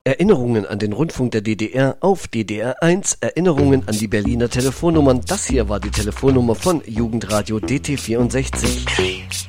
Erinnerungen an den Rundfunk der DDR auf DDR 1, Erinnerungen an die Berliner Telefonnummern. Das hier war die Telefonnummer von Jugendradio DT64.